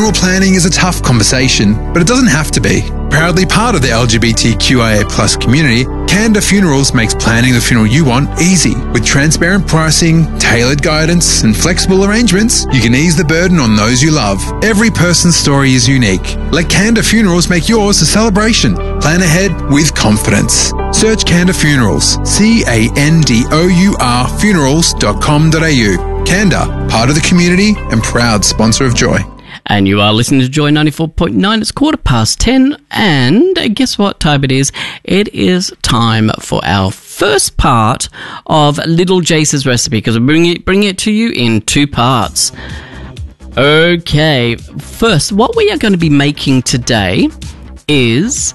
Funeral planning is a tough conversation, but it doesn't have to be. Proudly part of the LGBTQIA+ community, Canda Funerals makes planning the funeral you want easy. With transparent pricing, tailored guidance, and flexible arrangements, you can ease the burden on those you love. Every person's story is unique. Let Canda Funerals make yours a celebration. Plan ahead with confidence. Search Canda Funerals, CANDOUR funerals.com.au. Canda, part of the community and proud sponsor of Joy. And you are listening to Joy 94.9. It's 10:15, and guess what time it is? It is time for our first part of Little Jace's recipe, because we bring it to you in two parts. Okay, first, what we are going to be making today is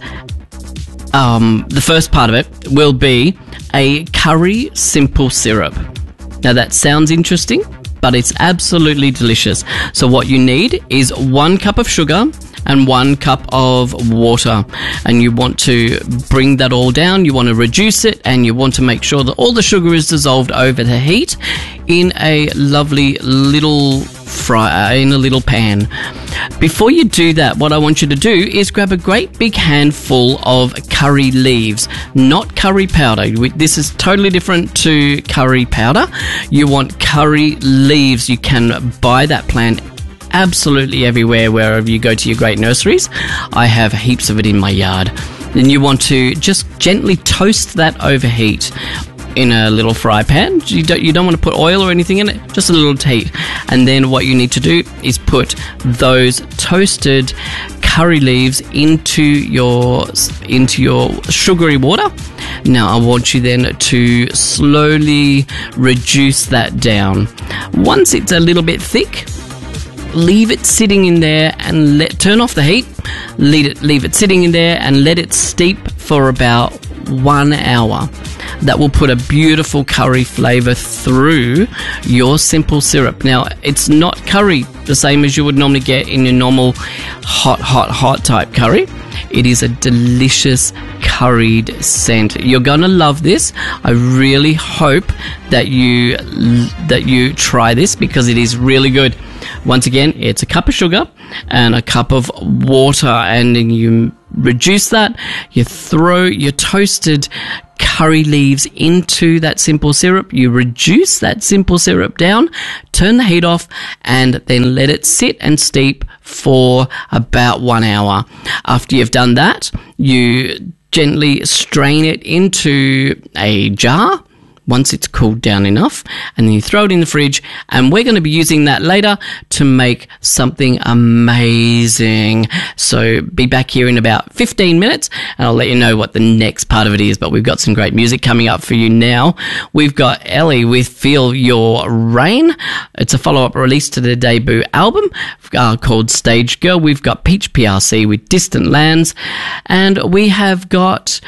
the first part of it will be a curry simple syrup. Now that sounds interesting, but it's absolutely delicious. So what you need is 1 cup of sugar and 1 cup of water, and you want to bring that all down. You want to reduce it, and you want to make sure that all the sugar is dissolved over the heat in a lovely little pan. Before you do that, what I want you to do is grab a great big handful of curry leaves, not curry powder. This is totally different to curry powder. You want curry leaves. You can buy that plant absolutely everywhere, wherever you go to your great nurseries. I have heaps of it in my yard. Then you want to just gently toast that over heat in a little fry pan. You don't want to put oil or anything in it, just a little heat. And then what you need to do is put those toasted curry leaves into your sugary water. Now I want you then to slowly reduce that down. Once it's a little bit thick, leave it sitting in there and turn off the heat. Leave it sitting in there and let it steep for about 1 hour. That will put a beautiful curry flavour through your simple syrup. Now, it's not curry the same as you would normally get in your normal hot type curry. It is a delicious curried scent. You're going to love this. I really hope that you try this, because it is really good. Once again, it's a cup of sugar and a cup of water, and then you reduce that. You throw your toasted curry leaves into that simple syrup. You reduce that simple syrup down, turn the heat off, and then let it sit and steep for about 1 hour. After you've done that, you gently strain it into a jar once it's cooled down enough, and then you throw it in the fridge, and we're going to be using that later to make something amazing. So be back here in about 15 minutes, and I'll let you know what the next part of it is, but we've got some great music coming up for you now. We've got Ellie with Feel Your Rain. It's a follow-up release to their debut album called Stage Girl. We've got Peach PRC with Distant Lands, and we have got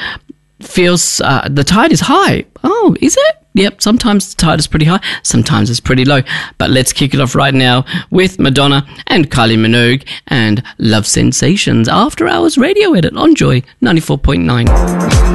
The Tide is High. Oh, is it? Yep, sometimes the tide is pretty high, sometimes it's pretty low. But let's kick it off right now with Madonna and Kylie Minogue and Love Sensations, After Hours Radio Edit on Joy 94.9.